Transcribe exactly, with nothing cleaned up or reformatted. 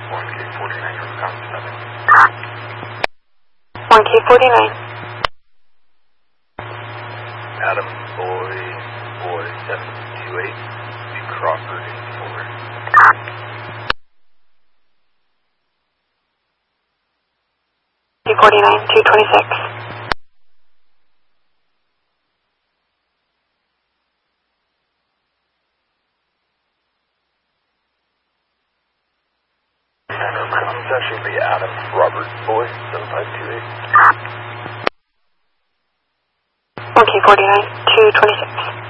one K forty-nine from County seven. one K forty-nine. Adam, boy, boy, seven two eight, to Crawford eighty-four. two forty-nine, two twenty-six. That should be Adam, Robert, boy, seven five two eight. one K forty-nine, two twenty-six.